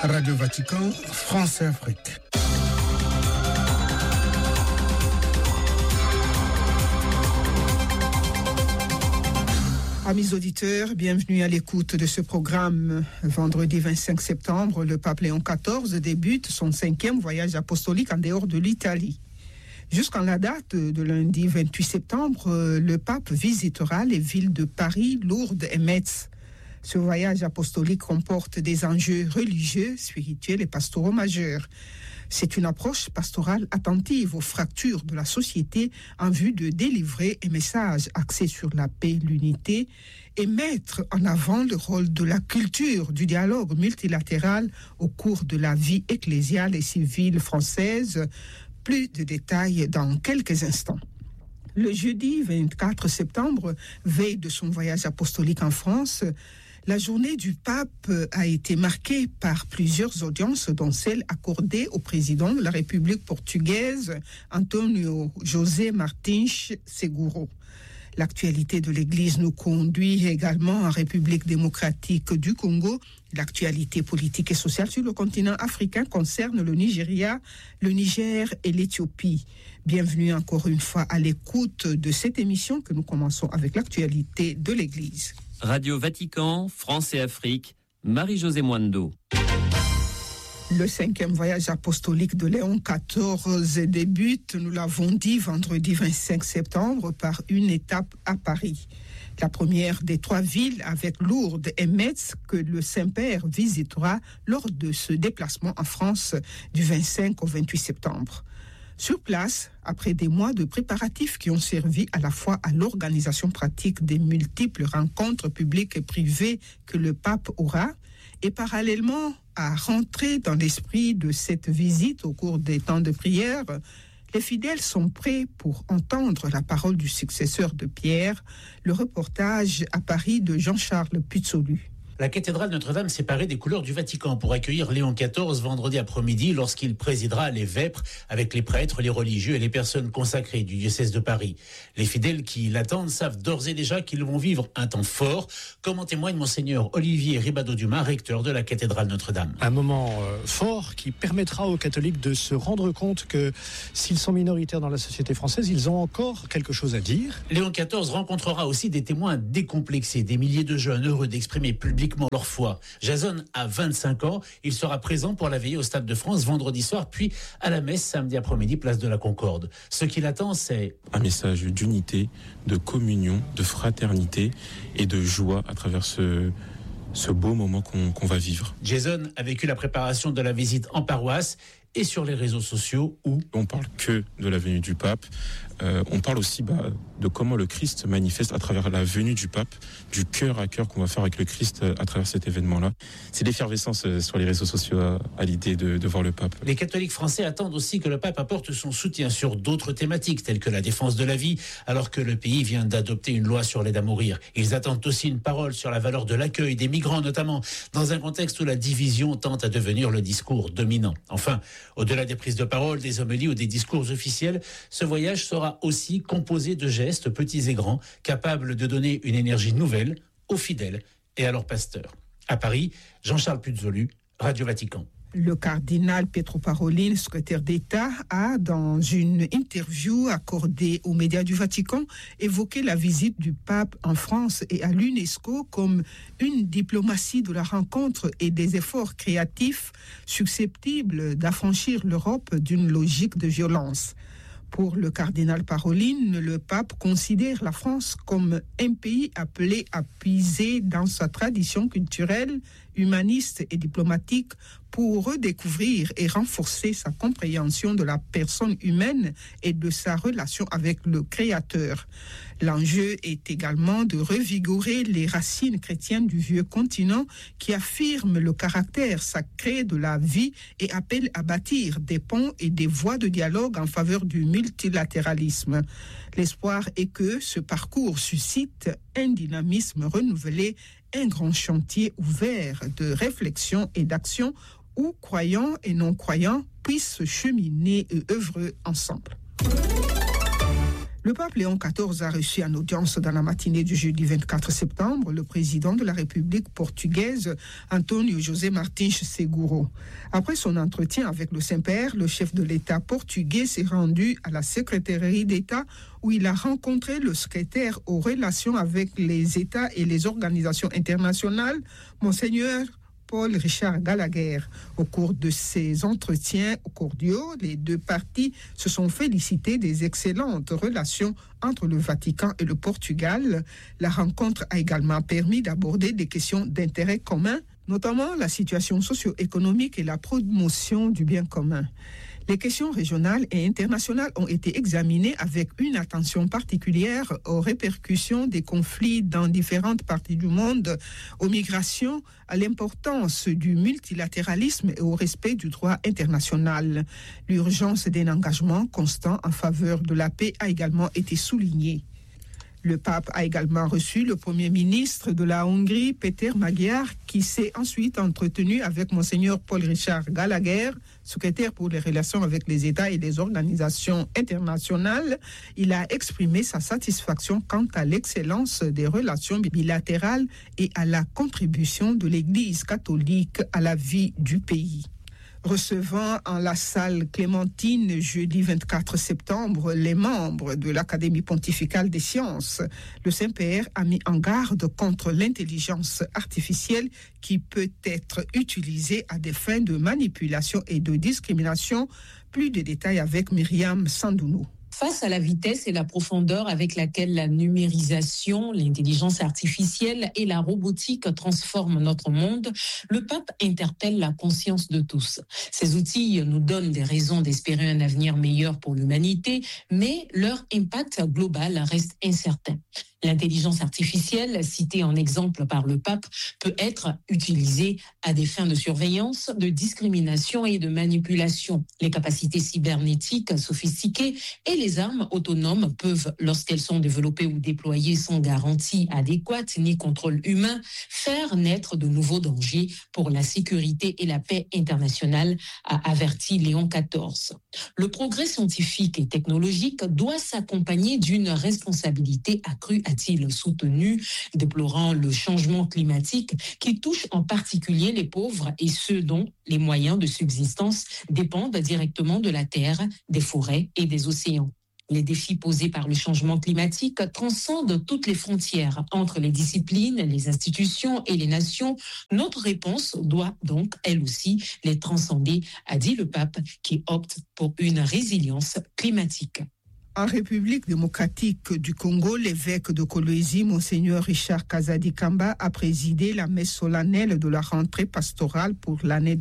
Radio Vatican, France et Afrique. Amis auditeurs, bienvenue à l'écoute de ce programme. Vendredi 25 septembre, le pape Léon XIV débute son 5e voyage apostolique en dehors de l'Italie. Jusqu'en la date de lundi 28 septembre, le pape visitera les villes de Paris, Lourdes et Metz. Ce voyage apostolique comporte des enjeux religieux, spirituels et pastoraux majeurs. C'est une approche pastorale attentive aux fractures de la société en vue de délivrer un message axé sur la paix, l'unité et mettre en avant le rôle de la culture du dialogue multilatéral au cours de la vie ecclésiale et civile française. Plus de détails dans quelques instants. Le jeudi 24 septembre, veille de son voyage apostolique en France, la journée du pape a été marquée par plusieurs audiences, dont celle accordée au président de la République portugaise, António José Martins Seguro. L'actualité de l'Église nous conduit également en République démocratique du Congo. L'actualité politique et sociale sur le continent africain concerne le Nigeria, le Niger et l'Éthiopie. Bienvenue encore une fois à l'écoute de cette émission que nous commençons avec l'actualité de l'Église. Radio Vatican, France et Afrique, Marie-Josée Mwando. Le 5e voyage apostolique de Léon XIV débute, nous l'avons dit, vendredi 25 septembre par une étape à Paris. La première des 3 villes avec Lourdes et Metz que le Saint-Père visitera lors de ce déplacement en France du 25 au 28 septembre. Sur place, après des mois de préparatifs qui ont servi à la fois à l'organisation pratique des multiples rencontres publiques et privées que le pape aura, et parallèlement à rentrer dans l'esprit de cette visite au cours des temps de prière, les fidèles sont prêts pour entendre la parole du successeur de Pierre, le reportage à Paris de Jean-Charles Puzzolu. La cathédrale Notre-Dame s'est parée des couleurs du Vatican pour accueillir Léon XIV vendredi après-midi lorsqu'il présidera les vêpres avec les prêtres, les religieux et les personnes consacrées du diocèse de Paris. Les fidèles qui l'attendent savent d'ores et déjà qu'ils vont vivre un temps fort, comme en témoigne Monseigneur Olivier Ribado-Dumas, recteur de la cathédrale Notre-Dame. Un moment fort qui permettra aux catholiques de se rendre compte que s'ils sont minoritaires dans la société française, ils ont encore quelque chose à dire. Léon XIV rencontrera aussi des témoins décomplexés, des milliers de jeunes heureux d'exprimer publiquement leur foi. Jason a 25 ans, il sera présent pour la veillée au Stade de France vendredi soir, puis à la messe samedi après-midi, place de la Concorde. Ce qui l'attend, c'est un message d'unité, de communion, de fraternité et de joie à travers ce beau moment qu'on va vivre. Jason a vécu la préparation de la visite en paroisse et sur les réseaux sociaux où on parle que de la venue du pape. On parle aussi de comment le Christ manifeste à travers la venue du pape, du cœur à cœur qu'on va faire avec le Christ à travers cet événement-là. C'est l'effervescence sur les réseaux sociaux à l'idée de voir le pape. Les catholiques français attendent aussi que le pape apporte son soutien sur d'autres thématiques telles que la défense de la vie, alors que le pays vient d'adopter une loi sur l'aide à mourir. Ils attendent aussi une parole sur la valeur de l'accueil des migrants, notamment dans un contexte où la division tente à devenir le discours dominant. Enfin, au-delà des prises de parole, des homélies ou des discours officiels, ce voyage sera aussi composé de gestes petits et grands, capables de donner une énergie nouvelle aux fidèles et à leurs pasteurs. À Paris, Jean-Charles Puzzolu, Radio Vatican. Le cardinal Pietro Parolin, secrétaire d'État, a, dans une interview accordée aux médias du Vatican, évoqué la visite du pape en France et à l'UNESCO comme une diplomatie de la rencontre et des efforts créatifs susceptibles d'affranchir l'Europe d'une logique de violence. Pour le cardinal Parolin, le pape considère la France comme un pays appelé à puiser dans sa tradition culturelle, humaniste et diplomatique pour redécouvrir et renforcer sa compréhension de la personne humaine et de sa relation avec le Créateur. L'enjeu est également de revigorer les racines chrétiennes du vieux continent qui affirment le caractère sacré de la vie et appellent à bâtir des ponts et des voies de dialogue en faveur du multilatéralisme. L'espoir est que ce parcours suscite un dynamisme renouvelé, un grand chantier ouvert de réflexion et d'action où croyants et non-croyants puissent cheminer et œuvrer ensemble. Le pape Léon XIV a reçu en audience dans la matinée du jeudi 24 septembre le président de la République portugaise, António José Martins Seguro. Après son entretien avec le Saint-Père, le chef de l'État portugais s'est rendu à la secrétaire d'État où il a rencontré le secrétaire aux relations avec les États et les organisations internationales, Monseigneur Paul Richard Gallagher. Au cours de ces entretiens cordiaux, les deux parties se sont félicitées des excellentes relations entre le Vatican et le Portugal. La rencontre a également permis d'aborder des questions d'intérêt commun, notamment la situation socio-économique et la promotion du bien commun. Les questions régionales et internationales ont été examinées avec une attention particulière aux répercussions des conflits dans différentes parties du monde, aux migrations, à l'importance du multilatéralisme et au respect du droit international. L'urgence d'un engagement constant en faveur de la paix a également été soulignée. Le pape a également reçu le premier ministre de la Hongrie, Péter Magyar, qui s'est ensuite entretenu avec Monseigneur Paul Richard Gallagher, secrétaire pour les relations avec les États et les organisations internationales. Il a exprimé sa satisfaction quant à l'excellence des relations bilatérales et à la contribution de l'Église catholique à la vie du pays. Recevant en la salle Clémentine jeudi 24 septembre les membres de l'Académie pontificale des sciences, le Saint-Père a mis en garde contre l'intelligence artificielle qui peut être utilisée à des fins de manipulation et de discrimination. Plus de détails avec Myriam Sandounou. Face à la vitesse et la profondeur avec laquelle la numérisation, l'intelligence artificielle et la robotique transforment notre monde, le pape interpelle la conscience de tous. Ces outils nous donnent des raisons d'espérer un avenir meilleur pour l'humanité, mais leur impact global reste incertain. L'intelligence artificielle, citée en exemple par le pape, peut être utilisée à des fins de surveillance, de discrimination et de manipulation. Les capacités cybernétiques sophistiquées et les armes autonomes peuvent, lorsqu'elles sont développées ou déployées sans garantie adéquate ni contrôle humain, faire naître de nouveaux dangers pour la sécurité et la paix internationale, a averti Léon XIV. Le progrès scientifique et technologique doit s'accompagner d'une responsabilité accrue, a-t-il soutenu, déplorant le changement climatique qui touche en particulier les pauvres et ceux dont les moyens de subsistance dépendent directement de la terre, des forêts et des océans. Les défis posés par le changement climatique transcendent toutes les frontières entre les disciplines, les institutions et les nations. Notre réponse doit donc, elle aussi, les transcender, a dit le pape qui opte pour une résilience climatique. En République démocratique du Congo, l'évêque de Kolwezi, Monseigneur Richard Kazadi Kamba, a présidé la messe solennelle de la rentrée pastorale pour l'année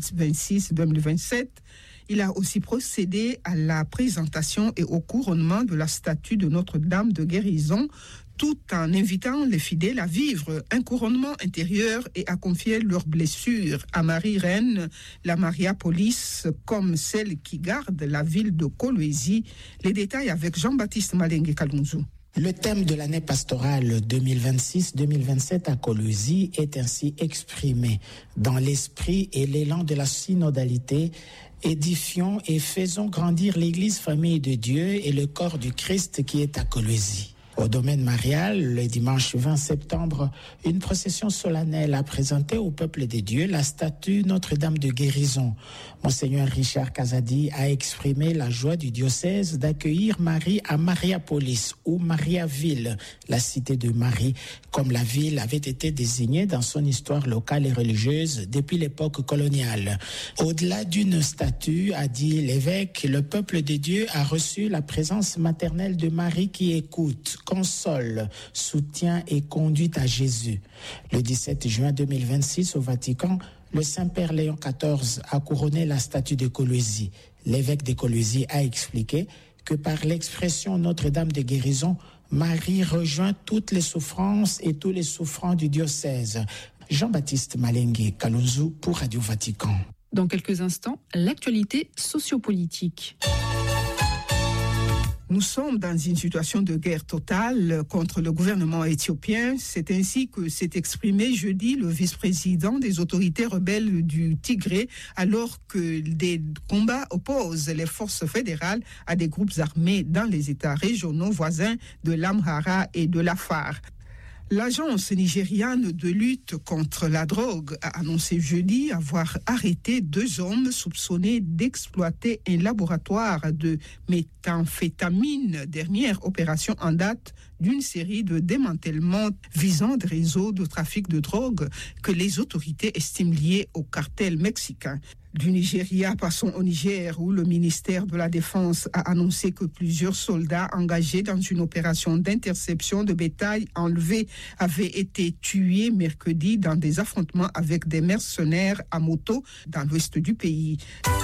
2026-2027. Il a aussi procédé à la présentation et au couronnement de la statue de Notre-Dame de Guérison, tout en invitant les fidèles à vivre un couronnement intérieur et à confier leurs blessures à Marie-Reine, la Mariapolis, comme celle qui garde la ville de Kolwezi. Les détails avec Jean-Baptiste Malengue Kalunzu. Le thème de l'année pastorale 2026-2027 à Kolwezi est ainsi exprimé dans l'esprit et l'élan de la synodalité. Édifions et faisons grandir l'Église famille de Dieu et le corps du Christ qui est à Kolwezi. Au domaine marial, le dimanche 20 septembre, une procession solennelle a présenté au peuple de Dieu la statue Notre-Dame de Guérison. Monseigneur Richard Kazadi a exprimé la joie du diocèse d'accueillir Marie à Mariapolis ou Mariaville, la cité de Marie, comme la ville avait été désignée dans son histoire locale et religieuse depuis l'époque coloniale. Au-delà d'une statue, a dit l'évêque, le peuple de Dieu a reçu la présence maternelle de Marie qui écoute, console, soutient et conduit à Jésus. Le 17 juin 2026 au Vatican, le Saint-Père Léon XIV a couronné la statue de Kolwezi. L'évêque de Kolwezi a expliqué que par l'expression Notre-Dame de Guérison, Marie rejoint toutes les souffrances et tous les souffrants du diocèse. Jean-Baptiste Malengue Kalunzu pour Radio Vatican. Dans quelques instants, l'actualité sociopolitique. Nous sommes dans une situation de guerre totale contre le gouvernement éthiopien. C'est ainsi que s'est exprimé jeudi le vice-président des autorités rebelles du Tigré, alors que des combats opposent les forces fédérales à des groupes armés dans les États régionaux voisins de l'Amhara et de l'Afar. L'agence nigériane de lutte contre la drogue a annoncé jeudi avoir arrêté 2 hommes soupçonnés d'exploiter un laboratoire de méthamphétamine, dernière opération en date d'une série de démantèlements visant des réseaux de trafic de drogue que les autorités estiment liés au cartel mexicain. Du Nigeria, passons au Niger, où le ministère de la Défense a annoncé que plusieurs soldats engagés dans une opération d'interception de bétail enlevé avaient été tués mercredi dans des affrontements avec des mercenaires à moto dans l'ouest du pays.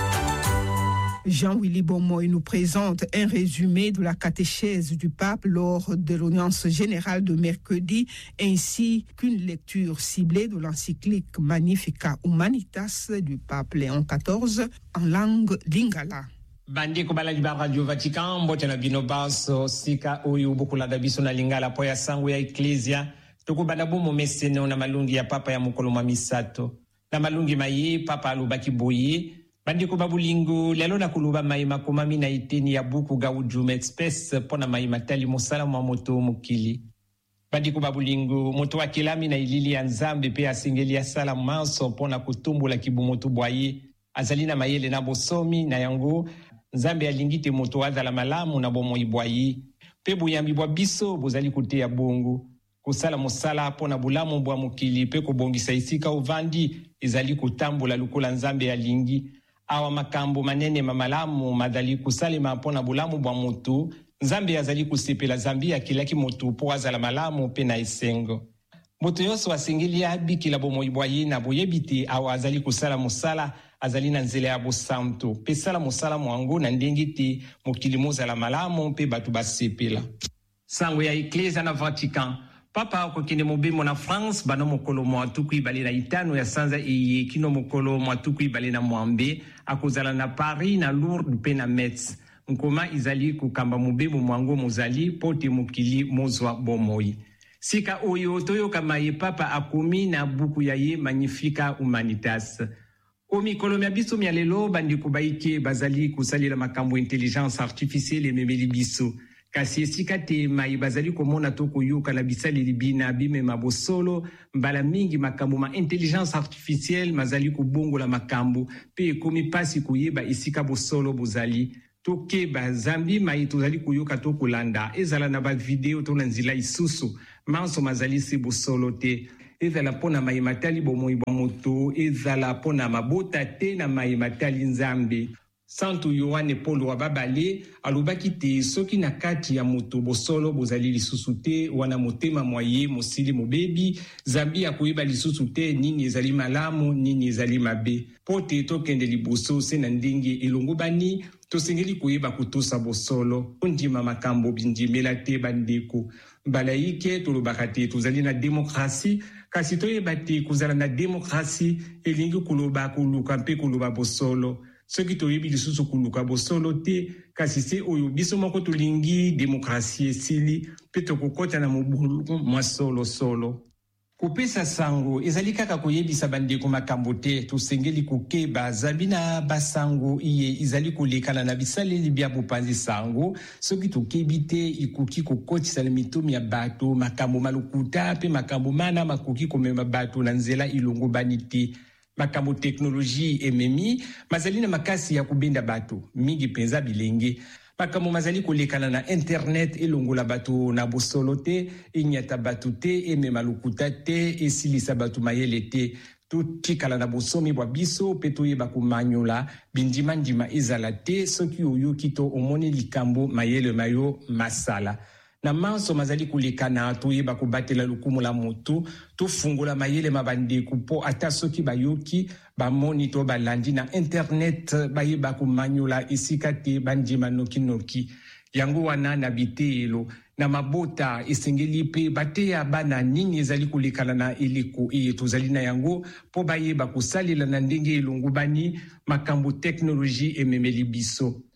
Jean-Willy Bomoy nous présente un résumé de la catéchèse du pape lors de l'audience générale de mercredi, ainsi qu'une lecture ciblée de l'encyclique Magnificat Humanitas du pape Léon XIV en langue lingala. Bandi kubala liba Radio Vatican mbote na bino baso sika oyo bukulanda biso na lingala po ya sangu ya Ecclesia tukubanda bomo mesene na malungi ya papa ya mukolo mwa misato na malungi mayi papa alubaki boye bandi kubabulingu lelo na kuluba mayi makumami na iteni ya buku ga ujume express pona mayi matali musala mwa moto mukili bandi kubabulingu moto wa kilami na ilili ya nzambe pe asingeli ya sala manso pona kutumbula kibumotu bwaye azalina mayele na bosomi na yango nzambe alingite moto wazala malamu na bomo ibwayi pe buyambi bwa biso bozali kuteya bongo kusala musala pona bulamu bwa mukili pe kubongisa isika uvandi izali kutambula lukula nzambe alingi awa makambo manene mamalamu madali kusalima pona bulamu bwa mutu nzambe azali kusepela zambia kilaki mutu po azala malamu pe na isengo moto yoso asengeli abikila bomo ibwayi na boyebiti awa azali kusala musala azali na nzela ya bosanto pe sala musala mwango na ndenge te mokili mozala malamu pe batu basepela sango ya Ecclesia na Vatican papa kokende mobimo na France bano mokolo mwa tuku ibale na itano ya sanza eye kino mokolo mwa tuku ibale na mwambe akozala na Paris na Lourdes pe na Metz nkoma izali kukamba mobimo mwango mozali pote mokili mozwa bomoi sika oyo toyoka maye papa akumi na buku ya ye Magnificat Humanitas omikolo mya biso mya lelo bandi kubaike bazali kusalila makambo intelligence artificielle ememeli biso kasi esika te mai bazali komona to koyoka na bisaleli bina bimema bosolo mbala mingi makambo ma intelligence artificielle mazali kubongola makambo pe ekomi pasi kuyeba esika bosolo bozali tokeba zambi mai tozali kuyoka to kolanda ezala na ba video to na nzila isusu manso mazali se bosolo te ezala pona mai matali bomoi bwa moto ezala pona mabota te na mai matali nzambe Santo Yohane Paul wa babale alobaki te soki na kati ya moto bosolo bozali lisusu te wana motema mwaye mosili mobebi zambi akoyeba lisusu te nini ezali malamu nini ezali mabe pote tokende liboso se na ndenge elongo bani tosengeli koyeba kutosa bosolo ondima makambo bindimela te bandeko balaike tolobaka te tozali na demokrasi kasi toyeba te kozala na demokrasi elingi koloba koluka mpe koloba bosolo soki toyebi lisusu kuluka bosolo te kasi se oyo biso moko tolingi demokrasi esili pe tokokota na mobulu mwa solo kopesa sango ezali kaka koyebisa bandeko makambo te tosengeli kokeba zambi na basango iye ezali kolekana na bisaleli bya bopanzi sango soki tokebi te ikoki kokotisa mitomi ya bato makambo malukuta pe makambo mana makoki komema bato na nzela ilongo bani te makambo teknoloji ememi mazali na makasi ya kubenda bato mingi penza bilenge makambo mazali kolekana na internet elongola bato na bosolo te inyata bato te emema lukuta te esilisa bato mayele te totikala na bosomi bwa biso pe toyeba komanyola bindimandima ezala te soki oyoki to omoni likambo mayele mayo masala na manso mazali kulekana toyeba kobatela lukumu la moto tofungola mayele mabandeko po ata soki bayoki bamoni to balandi na internet bayeba komanyola esika te bandima noki yango wana na bitelo na mabota esengeli pe bateya bana nini ezali kulekana na eleko eye tozali na yango po bayeba kosalela na ndenge elongo bani makambo teknoloji ememeli biso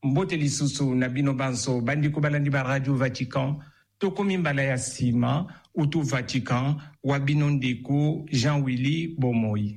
mbote lisusu na bino banso bandiko balandi ba Radio Vatican tokomi mbala ya sima utu Vatican wa bino ndeko Jean-Willy Bomoi.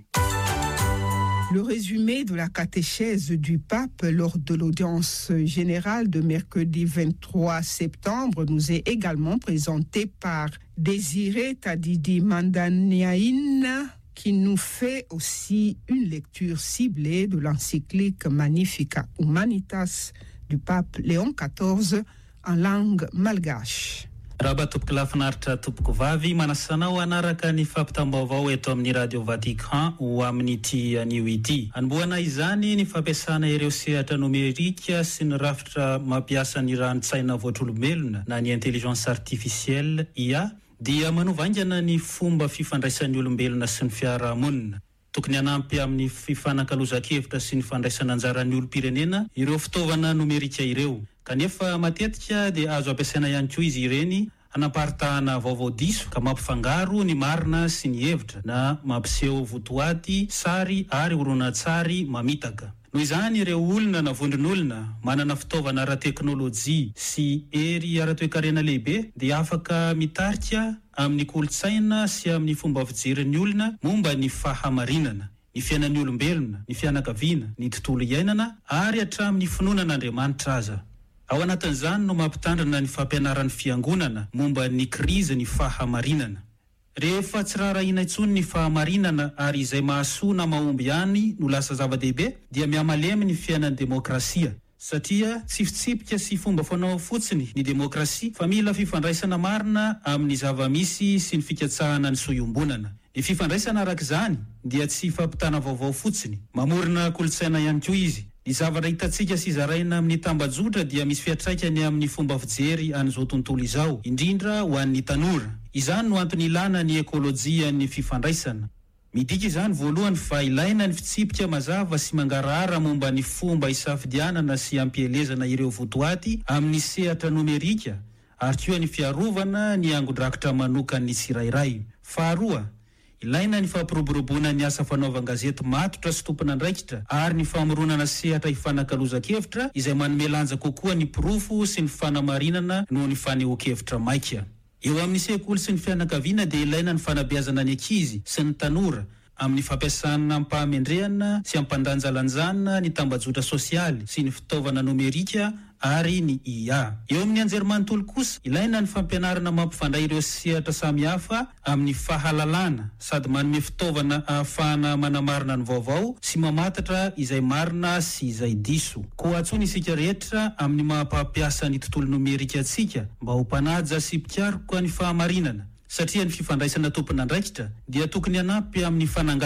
Le résumé de la catéchèse du pape lors de l'audience générale de mercredi 23 septembre nous est également présenté par Désiré Tadidi Mandaniaïna, qui nous fait aussi une lecture ciblée de l'encyclique Magnificat Humanitas du pape Léon XIV en langue malgache. Raba topoko lafinaritra topoko vavy manasanao anaraka ny fampitam-baovao eto amin'ny Radio Vatican ho amin'ity anio ity. Anomboana izany ny fampiasana ireo sehatra nomerika sy ny rafitra mampiasa ny rano-tsaina voatr'olombelona na ny intelligence artificielle IA dia manovangana ny fomba fifandraisan'ny olombelona sy ny fiarahamonina. Tokony hanampy amin'ny fifanankalozan-kevitra sy ny fandraisana anjaran'ny olom-pirenena ireo fitaovana nomerika ireo. Kanefa matetika dia azo ampiasaina ihany koa izy ireny hanaparitahana vaovao diso ka mampifangaro ny marina sy ny hevitra na mampiseho votoaty, sary ary horonan-tsary mamitaka. Noho izany ireo olona na vondron'olona manana fitaovana ara-teknôlôjia sy hery ara-toekarena lehibe dia afaka mitarika amin'ny kolotsaina sy amin'ny fomba fijeren'ny olona momba ny fahamarinana, ny fiainan'ny olombelona, ny fianakaviana, ny tontolo iainana ary hatramin'ny finoanan'Andriamanitra aza. Ao anatin'izany no mampitandrina ny fampianaran'ny fiangonana momba ny krizy ny fahamarinana. Rehefa tsy rarahina intsony ny fahamarinana ary izay mahasoa na mahomby ihany no lasa zava-dehibe dia mihamalemy ny fiainan'ny demokrasia. Satria tsifitsipika sy fomba fanao fotsiny ny demokrasia fa mila fifandraisana marina amin'ny zava-misy sy ny fikatsahana ny soiombonana. Ny fifandraisana arak'izany dia tsy fampitana vaovao fotsiny, mamorona kolotsaina ihany koa izy. Ny zavatra hitantsika sy zaraina amin'ny tambajotra dia misy fiantraikany amin'ny fomba fijery an'izao tontolo izao, indrindra ho an'ny tanora. Izany no antony ilana ny ekôlôjia ny fifandraisana. Midika izany voalohany fa ilaina ny fitsipika mazava sy mangarahara momba ny fomba isafidianana sy ampielezana ireo votoaty amin'ny sehatra nomerika, ary koa ny fiarovana ny angodrakitra manokany tsirairay. Faharoa, ilaina ny fampiroboroboana ny asa fanaovan-gazety matotra sy tompon'andraikitra ary ny famoronana sehatra hifanankalozan-kevitra izay manome lanja kokoa ny pirofo sy ny fanamarinana noho ny fanehoan-kevitra maika. Eo amin'ny sekoly sy ny fianakaviana dia ilaina ny fanabeazana ny ankizy sy ny tanora amin'ny fampiasana ampahamendrehana sy ampandanjalanjana ny tambajotra sosialy sy ny fitaovana nomerika ary ny IA. Eo amin'ny anjerimanontolo kosa, ilaina ny fampianarana mampifandray ireo sehatra samihafa amin'ny fahalalana sady manome fitaovana ahafahana manamarina ny vaovao sy mamatatra izay marina sy izay diso. Koa atsony isika rehetra amin'ny mampampiasa ny tontolo nomerika antsika mba ho mpanaja sy mpikaroka ny fahamarinana. Satria ny fifandraisana tompon'andraikitra dia tokony hanampy amin'ny